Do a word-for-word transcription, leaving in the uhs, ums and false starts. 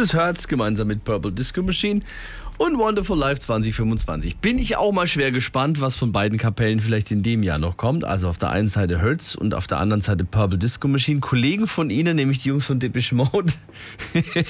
Das Herz gemeinsam mit Purple Disco Machine und Wonderful Life zwanzig fünfundzwanzig. Bin ich auch mal schwer gespannt, was von beiden Kapellen vielleicht in dem Jahr noch kommt. Also auf der einen Seite Hertz und auf der anderen Seite Purple Disco Machine. Kollegen von Ihnen, nämlich die Jungs von Depeche Mode,